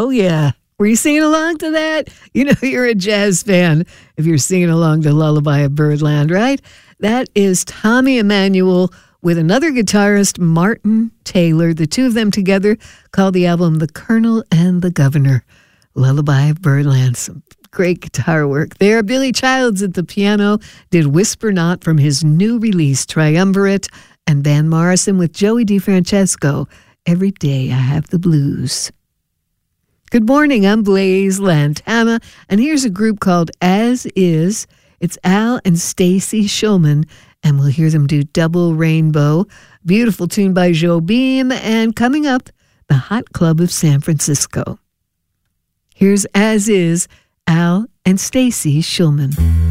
Oh, yeah. Were you singing along to that? You know you're a jazz fan if you're singing along to Lullaby of Birdland, right? That is Tommy Emmanuel with another guitarist, Martin Taylor. The two of them together called the album The Colonel and the Governor. Lullaby of Birdland. Some great guitar work there. Billy Childs at the piano did Whisper Not from his new release, Triumvirate, and Van Morrison with Joey DeFrancesco, Every Day I Have the Blues. Good morning, I'm Blaze Lantana, and here's a group called As Is. It's Al and Stacy Shulman, and we'll hear them do Double Rainbow. Beautiful tune by Joe Beam, and coming up, the Hot Club of San Francisco. Here's As Is, Al and Stacy Shulman.